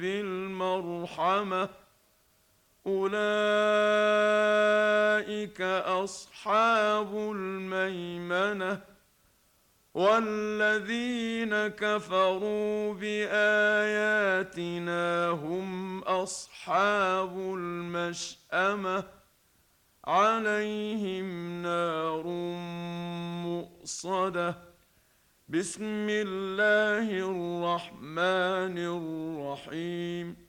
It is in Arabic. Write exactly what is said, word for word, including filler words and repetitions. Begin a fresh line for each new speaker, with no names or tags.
بالمرحمة أولئك أصحاب الميمنة والذين كفروا بآياتنا هم أصحاب المشأمة عليهم نار مؤصدة بسم الله الرحمن الرحيم